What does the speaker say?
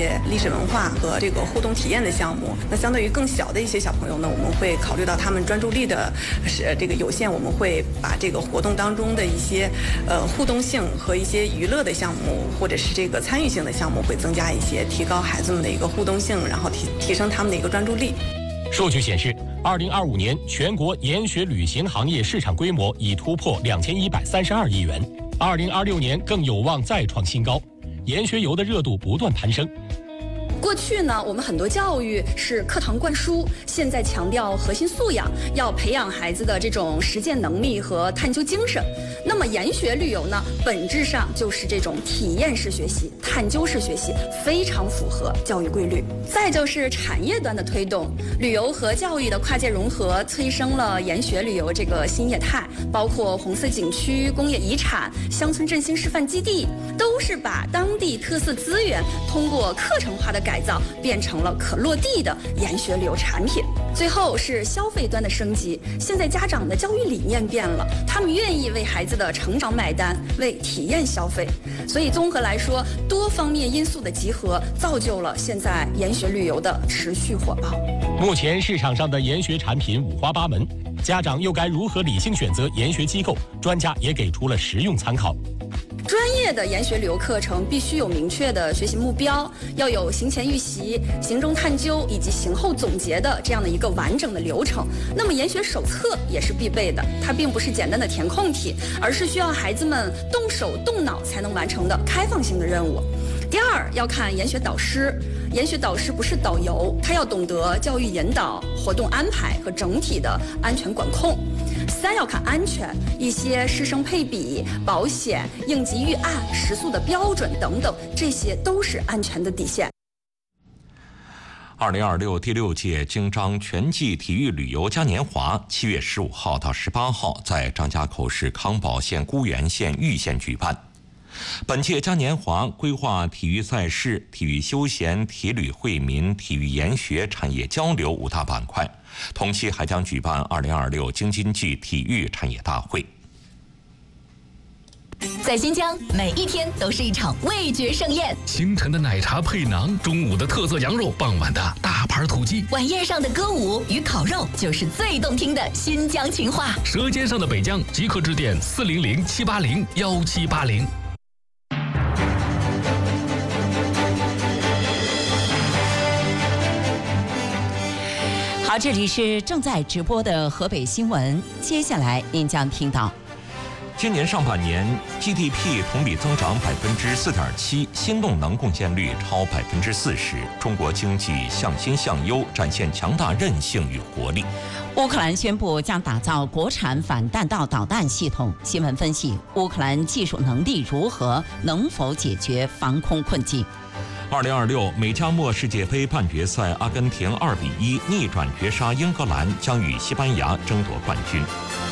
些历史文化和这个互动体验的项目。那相对于更小的一些小朋友呢，我们会考虑到他们专注力的这个有限，我们会把这个活动当中的一些互动性和一些娱乐的项目，或者是这个参与性的项目会增加一些，提高孩子们的一个互动性，然后提升他们的一个专注力。 数据显示，2025年全国研学旅行行业市场规模已突破2132亿元，2026年更有望再创新高，研学游的热度不断攀升。 过去呢，我们很多教育是课堂灌输，现在强调核心素养，要培养孩子的这种实践能力和探究精神。那么研学旅游呢，本质上就是这种体验式学习、探究式学习，非常符合教育规律。再就是产业端的推动，旅游和教育的跨界融合，催生了研学旅游这个新业态，包括红色景区、工业遗产、乡村振兴示范基地，都是把当地特色资源通过课程化的改造变成了可落地的研学旅游产品。最后是消费端的升级，现在家长的教育理念变了，他们愿意为孩子的成长买单，为体验消费。所以综合来说，多方面因素的集合，造就了现在研学旅游的持续火爆。 目前市场上的研学产品五花八门，家长又该如何理性选择研学机构？专家也给出了实用参考。 专业的研学旅游课程必须有明确的学习目标，要有行前预习、行中探究以及行后总结的这样的一个完整的流程。那么研学手册也是必备的，它并不是简单的填空题，而是需要孩子们动手动脑才能完成的开放性的任务。第二，要看研学导师。研学导师不是导游，他要懂得教育引导、活动安排和整体的安全管控。三，要看安全，一些师生配比、保险、应急预案、食宿的标准等等，这些都是安全的底线。 2026第6届京张全季体育旅游嘉年华7月15号到18号在张家口市康保县沽源县玉县举办。本届嘉年华规划体育赛事、体育休闲、体旅惠民、体育研学、产业交流5大板块，同期还将举办2026京津冀体育产业大会。 在新疆，每一天都是一场味觉盛宴。 清晨的奶茶配馕，中午的特色羊肉，傍晚的大盘土鸡， 晚宴上的歌舞与烤肉，就是最动听的新疆情话。 舌尖上的北疆，即刻致电400-780-1780。 好，这里是正在直播的河北新闻，接下来您将听到。 今年上半年 GDP 同比增长4.7%，新动能贡献率超40%，中国经济向新向优，展现强大韧性与活力。 乌克兰宣布将打造国产反弹道导弹系统。新闻分析：乌克兰技术能力如何？能否解决防空困境 ？2026美加墨世界杯半决赛，阿根廷2-1逆转绝杀英格兰，将与西班牙争夺冠军。